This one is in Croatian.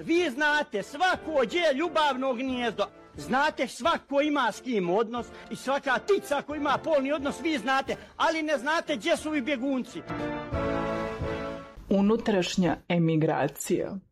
vi znate svako gdje je ljubavno gnijezdo, znate svako ima s kim odnos i svaka ptica ko ima polni odnos, vi znate, ali ne znate gdje su i bjegunci. Unutrašnja emigracija.